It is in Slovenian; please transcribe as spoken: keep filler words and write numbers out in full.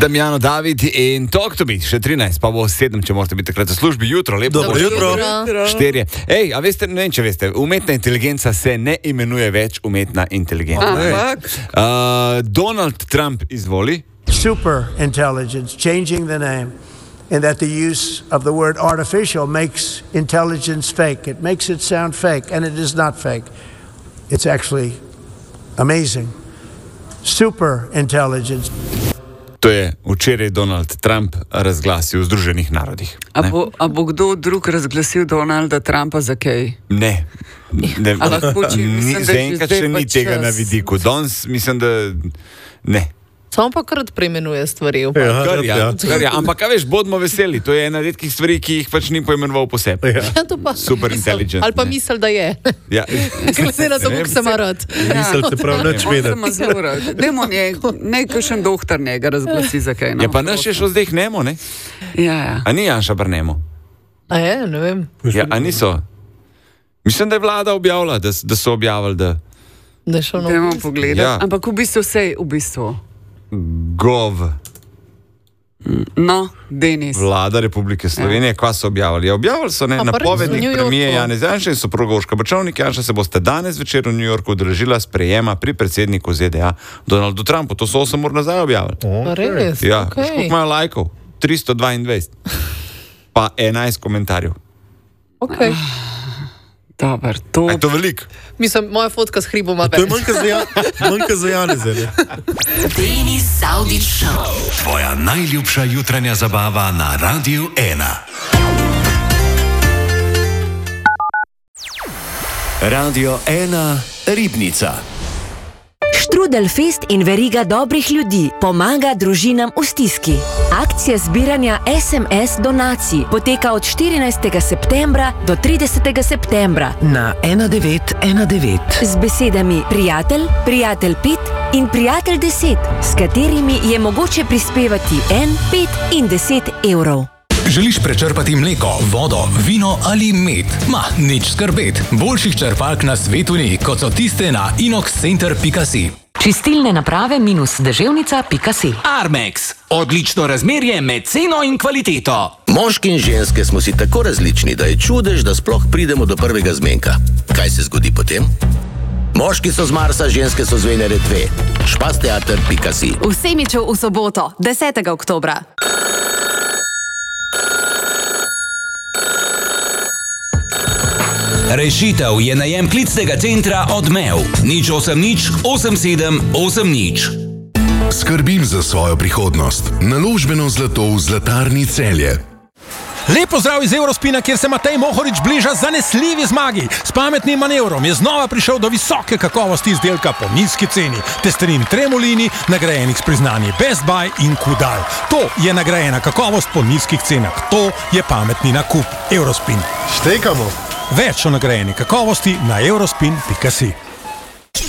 Damjano, David in Talk to me, še trinajst, pa bo sedem, če morate biti takrat v službi. Jutro, lepo. Dobro jutro. Štirje. Ej, a veste, ne vem, če veste, umetna inteligenca se ne imenuje več umetna inteligenca. Uh, Donald Trump izvoli. Super intelligence, changing the name, and that the use of the word artificial makes intelligence fake. It makes it sound fake, and it is not fake. It's actually amazing. Super intelligence. To je včeraj Donald Trump razglasil v Združenih narodih. A bo, a bo kdo drug razglasil Donalda Trumpa za kaj? Ne. ne Zaenkrat še ni tega na vidiku. Danes mislim, da ne. Samo pa krat preimenuje stvari. Ja, kar, ja, kar, ja. Ampak, a veš, bodimo veseli. To je ena redkih stvari, ki jih pač ni poimenoval posebej. Ja, to pa super intelligent. Ali pa misel, da je. Ja. Glede na to, kako se ima rad. Misel te prav neč vedeti. On se ima zelo rad. Dajmo nekaj še doktor njega razglasi za kaj. Ja, pa naš je šel zdaj k Nemo, ne? Ja, ja. A ni Janša bar Nemo? A je, ne vem. Ja, a niso? Mislim, da je vlada objavila, da, da so objavili, da... Da je šel na Dajmo pogledati. Ja. Ampak v bistvu vse v bistvu. Gov. No, Denis. Vlada Republike Slovenije, ja. Kva so objavili? Ja, objavili so ne, napovednik premije Janez Janša in soproga Urška Bačovnik. Janša se boste danes večer v New Yorku udeležila sprejema pri predsedniku Z D A Donaldu Trumpu. To so osem ur nazaj objavili. Pa res? Ja, okay. Koliko imajo lajkov? tristo dvaindvajset. Pa enajst komentarjev. Ok. Dobar, to... Je to veliko? Mislim, moja fotka s hribom ima več. To je manjka za, ja, manjka za Janeze, ne? Denis Saudić Show. Tvoja najljubša jutranja zabava na Radiu ena. Radio ena Ribnica. Štrudelfest in veriga dobrih ljudi pomaga družinam v stiski. Akcija zbiranja es em es donacij poteka od štirinajstega septembra do tridesetega septembra na ena devet ena devet z besedami prijatelj, prijatelj pet in prijatelj deset, s katerimi je mogoče prispevati en, pet in deset evrov. Želiš prečrpati mleko, vodo, vino ali med? Ma, nič skrbet. Boljših črpalk na svetu ni, kot so tiste na inox center pika si. Čistilne naprave minus deževnica pika si. Armex. Odlično razmerje med ceno in kvaliteto. Moški in ženske smo si tako različni, da je čudež, da sploh pridemo do prvega zmenka. Kaj se zgodi potem? Moški so z Marsa, ženske so z Venere dve. špasteater pika si. V Semiču v soboto, desetega oktobra. Rešitev je najem klicnega centra Odmev. Nič osem nič, osem sedem, osem nič. Skrbim za svojo prihodnost. Naložbeno zlato v Zlatarni Celje. Lep pozdrav iz Eurospina, kjer se Matej Mohorič bliža zanesljivi zmagi. S pametnim manevrom je znova prišel do visoke kakovosti izdelka po nizki ceni. Testerin Tremolini, nagrajenih s priznanji Best Buy in Kudal. To je nagrajena kakovost po nizkih cenah. To je pametni nakup. Eurospin. Štekamo. Več o nagrajeni kakovosti na eurospin pika si.